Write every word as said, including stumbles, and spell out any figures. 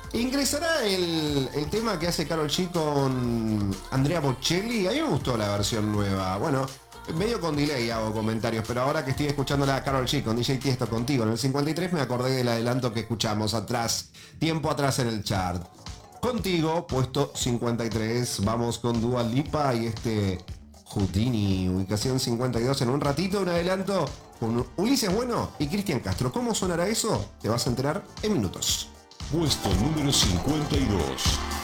¿Ingresará el, el tema que hace Karol G con Andrea Bocelli? A mí me gustó la versión nueva. Bueno, medio con delay hago comentarios, pero ahora que estoy escuchando la Karol G con D J Tiesto contigo en el cincuenta y tres me acordé del adelanto que escuchamos atrás, tiempo atrás en el chart. Contigo, puesto cincuenta y tres, vamos con Dua Lipa y este Houdini, ubicación cincuenta y dos. En un ratito, un adelanto con Ulises Bueno y Cristian Castro. ¿Cómo sonará eso? Te vas a enterar en minutos. Puesto número cincuenta y dos.